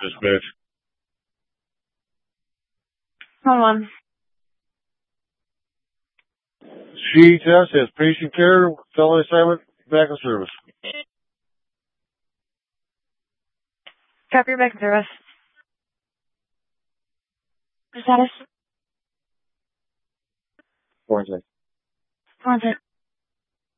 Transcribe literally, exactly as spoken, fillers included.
Dispatch. Hold on. C test has patient care, fellow assignment, back in service. Copy, your back in service. Status? Forensic. Forensic.